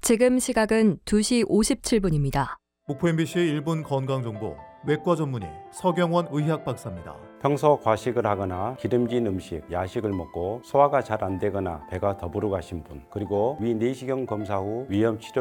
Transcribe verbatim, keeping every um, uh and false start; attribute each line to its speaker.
Speaker 1: 지금 시각은 두 시 오십칠 분입니다.
Speaker 2: 목포 엠비씨의 일 분 건강정보, 외과 전문의 서경원 의학 박사입니다.
Speaker 3: 평소 과식을 하거나 기름진 음식, 야식을 먹고 소화가 잘 안 되거나 배가 더 부르고 하신 분, 그리고 위내시경 검사 후 위험 치료